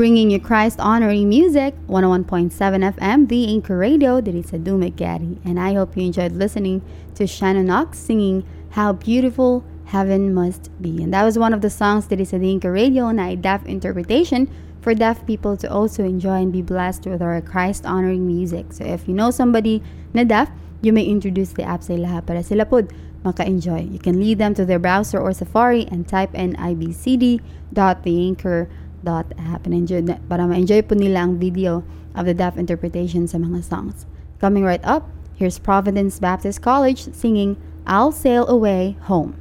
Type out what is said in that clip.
bringing you Christ-honoring music, 101.7 FM, The Anchor Radio, diri sa Dumaguete. And I hope you enjoyed listening to Shannon Knox singing How Beautiful Heaven Must Be. And that was one of the songs diri sa The Anchor Radio na deaf interpretation for deaf people to also enjoy and be blessed with our Christ-honoring music. So if you know somebody na deaf, you may introduce the app sa ila para sila pod maka-enjoy. You can lead them to their browser or Safari and type in ibcd.theanchor.app and enjoy para ma-enjoy po nila ang video of the deaf interpretation sa mga songs. Coming right up, here's Providence Baptist College singing I'll Sail Away Home.